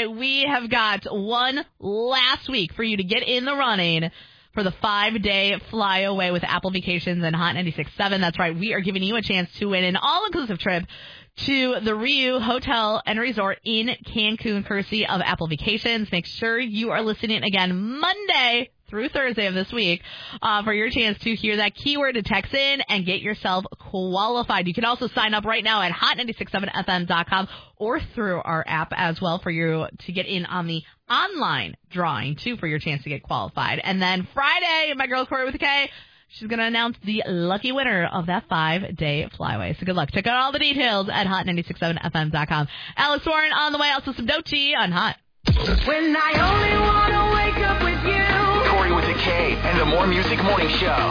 right, we have got one last week for you to get in the running for the 5-day flyaway with Apple Vacations and Hot 96.7. That's right, we are giving you a chance to win an all-inclusive trip to the Riu Hotel and Resort in Cancun, courtesy of Apple Vacations. Make sure you are listening again Monday through Thursday of this week for your chance to hear that keyword, to text in and get yourself qualified. You can also sign up right now at hot967fm.com or through our app as well for you to get in on the online drawing too for your chance to get qualified. And then Friday, my girl Corey with a K, she's going to announce the lucky winner of that 5-day flyaway. So good luck. Check out all the details at hot967fm.com. Alex Warren on the way. Also some Doechii on Hot. When I only want to wake up with you. Corey with a K and the More Music Morning Show.